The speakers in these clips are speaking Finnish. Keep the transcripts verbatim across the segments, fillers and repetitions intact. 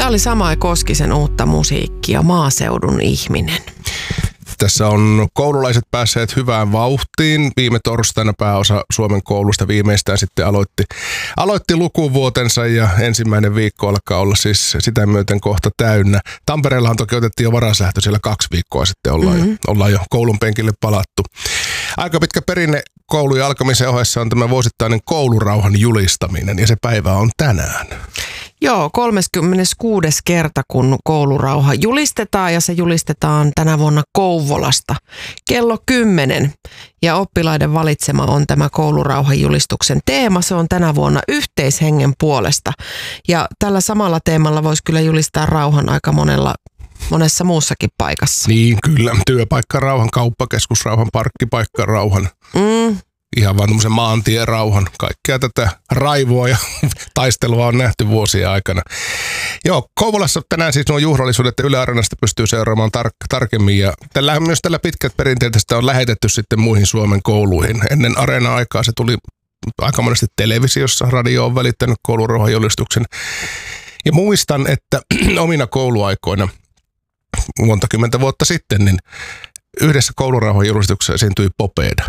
Tämä oli Samai Koskisen uutta musiikkia, Maaseudun ihminen. Tässä on koululaiset päässeet hyvään vauhtiin. Viime torstaina pääosa Suomen koulusta viimeistään sitten aloitti, aloitti lukuvuotensa ja ensimmäinen viikko alkaa olla siis sitä myöten kohta täynnä. Tampereellahan toki otettiin jo varaslähtö, siellä kaksi viikkoa sitten ollaan, mm-hmm. jo, ollaan jo koulun penkille palattu. Aika pitkä perinne koulujen alkamisen ohessa on tämä vuosittainen koulurauhan julistaminen ja se päivä on tänään. Joo, kolmaskymmeneskuudes kerta, kun koulurauha julistetaan ja se julistetaan tänä vuonna Kouvolasta kello kymmenen. Ja oppilaiden valitsema on tämä koulurauhan julistuksen teema. Se on tänä vuonna yhteishengen puolesta. Ja tällä samalla teemalla voisi kyllä julistaa rauhan aika monella monessa muussakin paikassa. Niin, kyllä. Työpaikkarauhan, kauppakeskusrauhan, parkkipaikkarauhan. Mm. Ihan vaan tämmöisen maantien rauhan. Kaikkea tätä raivoa ja taistelua on nähty vuosien aikana. Joo, Kouvolassa tänään siis nuo juhlallisuudet ja Yle Areenasta pystyy seuraamaan tar- tarkemmin. Ja tällä, myös tällä pitkät perinteet sitä on lähetetty sitten muihin Suomen kouluihin. Ennen Areena-aikaa se tuli aika monesti televisiossa. Radio on välittänyt koulurauhan julistuksen. Ja muistan, että omina kouluaikoina monta kymmentä vuotta sitten, niin yhdessä koulurauhan julistuksessa esiintyi Popeda.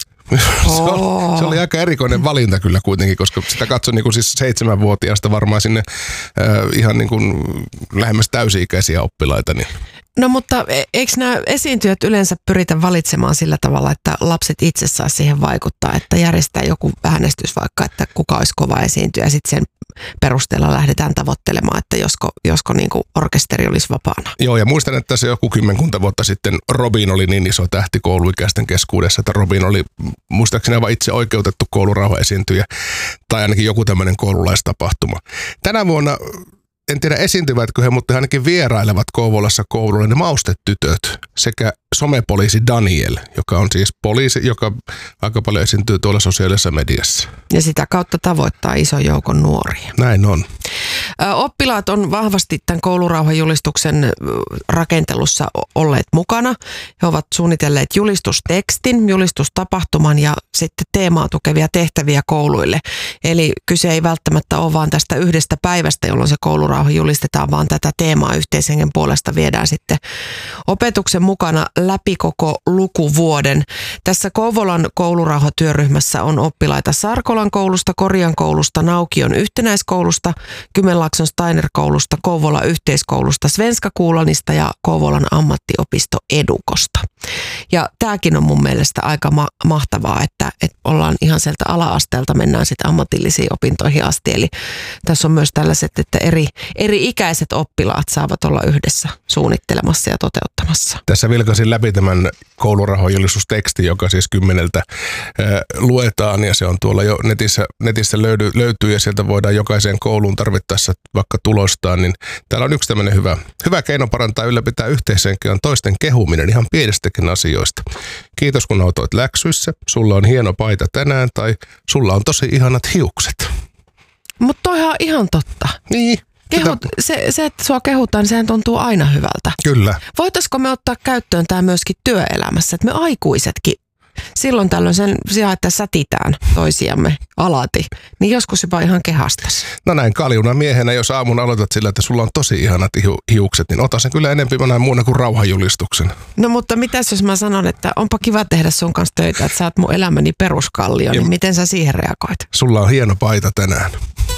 Se oli, se oli aika erikoinen valinta kyllä kuitenkin, koska sitä katsoi niin kuin siis seitsemänvuotiaasta varmaan sinne äh, ihan niin kuin lähemmäs täysi-ikäisiä oppilaita. Niin. No mutta eikö nämä esiintyjät yleensä pyritä valitsemaan sillä tavalla, että lapset itse saa siihen vaikuttaa, että järjestää joku äänestys vaikka, että kuka olisi kova esiintyjä ja sitten sen perusteella lähdetään tavoittelemaan, että josko, josko niin kuin orkesteri olisi vapaana. Joo, ja muistan, että se joku kymmenkunta vuotta sitten Robin oli niin iso tähti kouluikäisten keskuudessa, että Robin oli muistaakseni aivan itse oikeutettu koulurauha esiintyjä tai ainakin joku tämmöinen koululaistapahtuma. Tänä vuonna en tiedä esiintyvätkö he, mutta he ainakin vierailevat Kouvolassa koululle ne maustetytöt sekä somepoliisi Daniel, joka on siis poliisi, joka aika paljon esiintyy tuolla sosiaalisessa mediassa. Ja sitä kautta tavoittaa ison joukon nuoria. Näin on. Oppilaat on vahvasti tämän koulurauhan julistuksen rakentelussa olleet mukana. He ovat suunnitelleet julistustekstin, julistustapahtuman ja sitten teemaa tukevia tehtäviä kouluille. Eli kyse ei välttämättä ole vaan tästä yhdestä päivästä, jolloin se koulurauha julistetaan, vaan tätä teemaa yhteishengen puolesta viedään sitten opetuksen mukana läpi koko lukuvuoden. Tässä Kouvolan koulurauhatyöryhmässä on oppilaita Sarkolan koulusta, Korian koulusta, Naukion yhtenäiskoulusta, Kymenlaakson Steiner-koulusta, Kouvolan yhteiskoulusta, Svenska Kuulanista ja Kouvolan ammattiopisto Edukosta. Ja tämäkin on mun mielestä aika ma- mahtavaa, että, että ollaan ihan sieltä ala-asteelta, mennään sitten ammatillisiin opintoihin asti. Eli tässä on myös tällaiset, että eri, eri ikäiset oppilaat saavat olla yhdessä suunnittelemassa ja toteuttamassa. Tässä vilkaisin läpi tämän koulurauhanjulistusteksti, joka siis kymmeneltä äh, luetaan ja se on tuolla jo netissä, netissä löydy, löytyy ja sieltä voidaan jokaiseen kouluun tarvittaessa vaikka tulostaa. Niin täällä on yksi tämmöinen hyvä, hyvä keino parantaa ylläpitää yhteishenkeä on toisten kehuminen ihan pienestäkin asioista. Kiitos kun autoit läksyissä, sulla on hieno paita tänään tai sulla on tosi ihanat hiukset. Mutta toihan on ihan totta. Niin. Kehut, se, se, että sua kehutaan, niin sehän tuntuu aina hyvältä. Kyllä. Voitaisiko me ottaa käyttöön tämä myöskin työelämässä, että me aikuisetkin silloin tällöin sen sijaan, että sätitään toisiamme alati, niin joskus jopa ihan kehastas. No näin kaljuna miehenä, jos aamun aloitat sillä, että sulla on tosi ihanat hiukset, niin ota sen kyllä enemmän näin muuna kuin rauhanjulistuksen. No mutta mitäs jos mä sanon, että onpa kiva tehdä sun kanssa töitä, että sä oot mun elämäni peruskallio, niin ja miten sä siihen reagoit? Sulla on hieno paita tänään.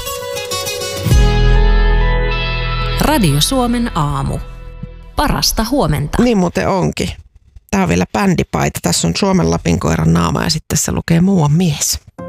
Radio Suomen aamu. Parasta huomenta. Niin muuten onkin. Tää on vielä bändipaita. Tässä on Suomen Lapinkoiran naama ja sitten tässä lukee muuan mies.